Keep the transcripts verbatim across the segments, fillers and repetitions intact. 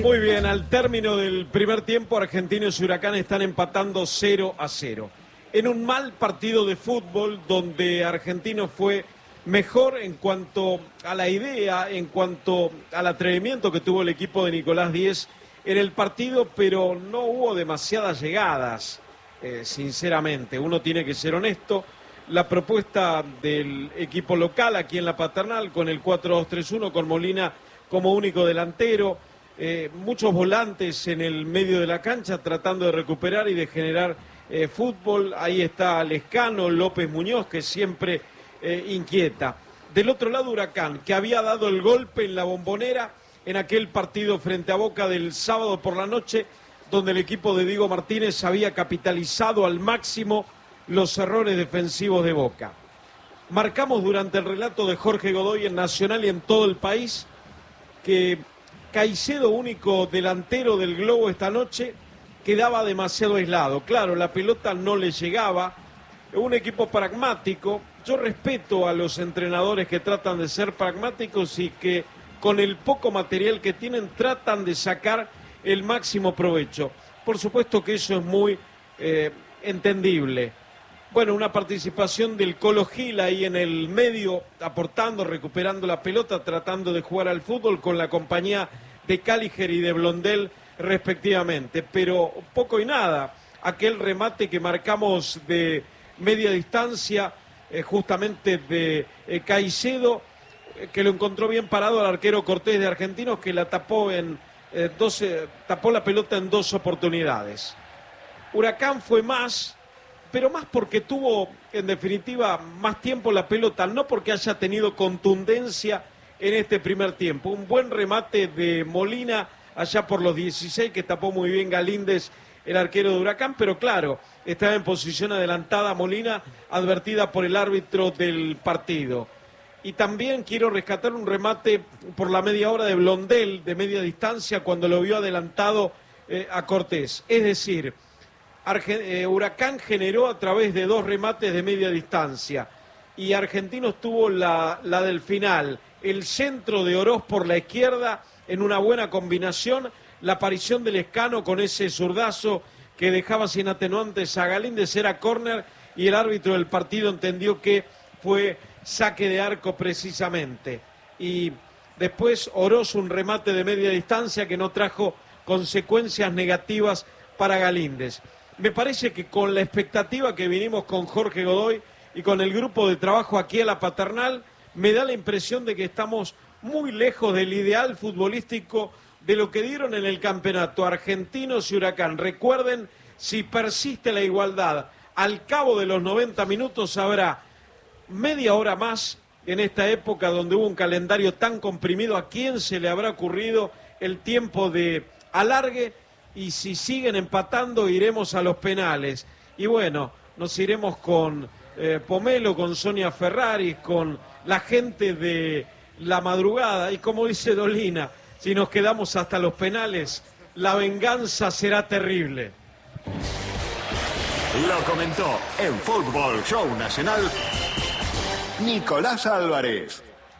Muy bien, al término del primer tiempo, Argentinos y Huracán están empatando cero a cero. En un mal partido de fútbol donde Argentinos fue mejor en cuanto a la idea, en cuanto al atrevimiento que tuvo el equipo de Nicolás Díez en el partido, pero no hubo demasiadas llegadas, eh, sinceramente. Uno tiene que ser honesto. La propuesta del equipo local aquí en la Paternal con el cuatro dos tres uno, con Molina como único delantero, eh, muchos volantes en el medio de la cancha tratando de recuperar y de generar eh, fútbol. Ahí está Lescano, López Muñoz, que siempre eh, inquieta. Del otro lado, Huracán, que había dado el golpe en la Bombonera en aquel partido frente a Boca del sábado por la noche, donde el equipo de Diego Martínez había capitalizado al máximo los errores defensivos de Boca. Marcamos durante el relato de Jorge Godoy en Nacional y en todo el país que Caicedo, único delantero del Globo esta noche, quedaba demasiado aislado. Claro, la pelota no le llegaba. Un equipo pragmático. Yo respeto a los entrenadores que tratan de ser pragmáticos y que con el poco material que tienen tratan de sacar el máximo provecho. Por supuesto que eso es muy eh, entendible. Bueno, una participación del Colo Gil ahí en el medio, aportando, recuperando la pelota, tratando de jugar al fútbol con la compañía de Caliger y de Blondel respectivamente. Pero poco y nada, aquel remate que marcamos de media distancia, eh, justamente de eh, Caicedo, eh, que lo encontró bien parado al arquero Cortés de Argentinos, que la tapó en eh, doce, tapó la pelota en dos oportunidades. Huracán fue más, pero más porque tuvo, en definitiva, más tiempo la pelota, no porque haya tenido contundencia en este primer tiempo. Un buen remate de Molina allá por los dieciséis, que tapó muy bien Galíndez, el arquero de Huracán, pero claro, estaba en posición adelantada Molina, advertida por el árbitro del partido. Y también quiero rescatar un remate por la media hora de Blondel, de media distancia, cuando lo vio adelantado eh, a Cortés. Es decir, Arge- eh, Huracán generó a través de dos remates de media distancia y Argentinos tuvo la, la del final, el centro de Oroz por la izquierda en una buena combinación, la aparición del Lescano con ese zurdazo que dejaba sin atenuantes a Galíndez, era córner y el árbitro del partido entendió que fue saque de arco precisamente. Y después Oroz, un remate de media distancia que no trajo consecuencias negativas para Galíndez. Me parece que con la expectativa que vinimos con Jorge Godoy y con el grupo de trabajo aquí a la Paternal, me da la impresión de que estamos muy lejos del ideal futbolístico de lo que dieron en el campeonato Argentinos y Huracán. Recuerden, si persiste la igualdad, al cabo de los noventa minutos habrá media hora más en esta época donde hubo un calendario tan comprimido. ¿A quién se le habrá ocurrido el tiempo de alargue? Y si siguen empatando, iremos a los penales. Y bueno, nos iremos con eh, Pomelo, con Sonia Ferrari, con la gente de la madrugada. Y como dice Dolina, si nos quedamos hasta los penales, la venganza será terrible. Lo comentó en Fútbol Show Nacional Nicolás Álvarez.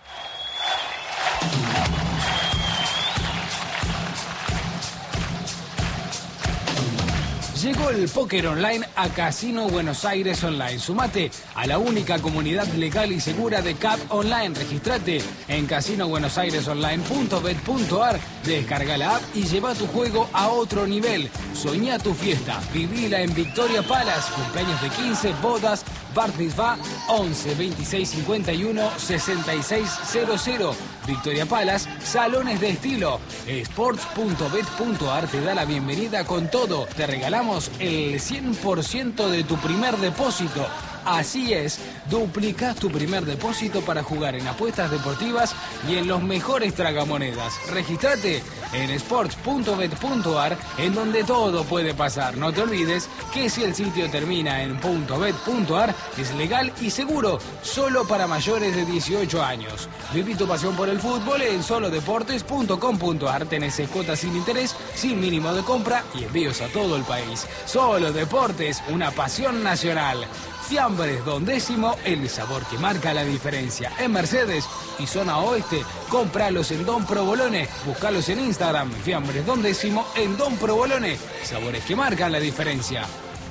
Llegó el póker online a Casino Buenos Aires Online. Sumate a la única comunidad legal y segura de C A P Online. Registrate en casino buenos aires online punto bet punto ar. Descarga la app y lleva tu juego a otro nivel. Soñá tu fiesta. Vivila en Victoria Palace. Cumpleaños de quince, bodas, bar mitzvah, once, veintiséis, cincuenta y uno, sesenta y seis cero cero. Victoria Palace, salones de estilo. sports punto bet punto ar te da la bienvenida con todo. Te regalamos el cien por ciento de tu primer depósito. Así es, duplicás tu primer depósito para jugar en apuestas deportivas y en los mejores tragamonedas. Registrate en sports punto bet punto ar, en donde todo puede pasar. No te olvides que si el sitio termina en .bet punto ar es legal y seguro, solo para mayores de dieciocho años. Viví tu pasión por el fútbol en solo deportes punto com punto ar. Tenés cuotas sin interés, sin mínimo de compra y envíos a todo el país. Solo Deportes, una pasión nacional. Fiambres Don Décimo, el sabor que marca la diferencia. En Mercedes y zona oeste, compralos en Don Provolone. Buscalos en Instagram, Fiambres Don Décimo, en Don Provolone. Sabores que marcan la diferencia.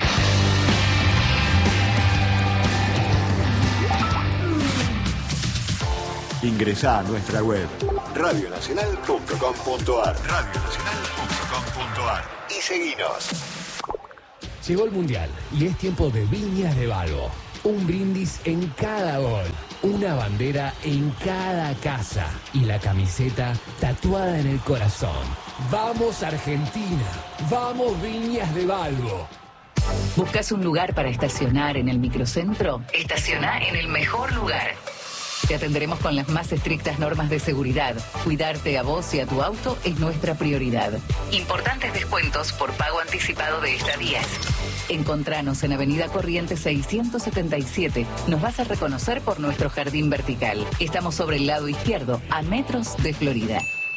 Ingresá a nuestra web radio nacional punto com punto ar radio nacional punto com punto ar y seguinos. Llegó el Mundial y es tiempo de Viñas de Balbo. Un brindis en cada gol, una bandera en cada casa y la camiseta tatuada en el corazón. ¡Vamos Argentina! ¡Vamos Viñas de Balbo! ¿Buscas un lugar para estacionar en el microcentro? Estaciona en el mejor lugar. Te atenderemos con las más estrictas normas de seguridad. Cuidarte a vos y a tu auto es nuestra prioridad. Importantes descuentos por pago anticipado de estadías. Encontranos en Avenida Corrientes seiscientos setenta y siete. Nos vas a reconocer por nuestro jardín vertical. Estamos sobre el lado izquierdo, a metros de Florida.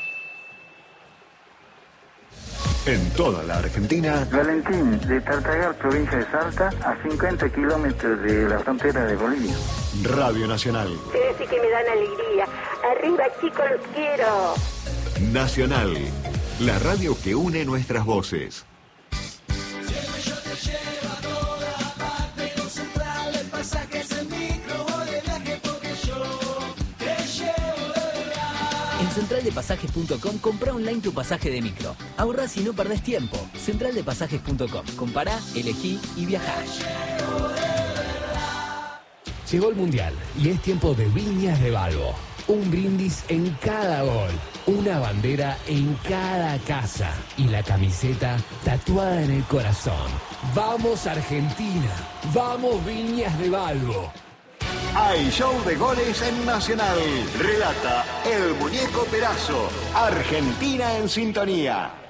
En toda la Argentina, Valentín, de Tartagal, provincia de Salta, a cincuenta kilómetros de la frontera de Bolivia. Radio Nacional. Ustedes sí que me dan alegría. Arriba, chicos, los quiero. Nacional, la radio que une nuestras voces. En central de pasajes punto com compra online tu pasaje de micro. Ahorrás y no perdés tiempo. central de pasajes punto com. Compará, elegí y viajá. Llegó el Mundial y es tiempo de Viñas de Balbo. Un brindis en cada gol, una bandera en cada casa y la camiseta tatuada en el corazón. ¡Vamos Argentina! ¡Vamos Viñas de Balbo! Hay show de goles en Nacional. Relata el Muñeco Perazo. Argentina en sintonía.